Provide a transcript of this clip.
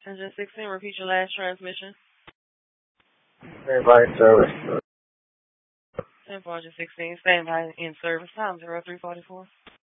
Engine 16, repeat your last transmission. Standby in service. 10 for engine 16, standby in service. Time 0344.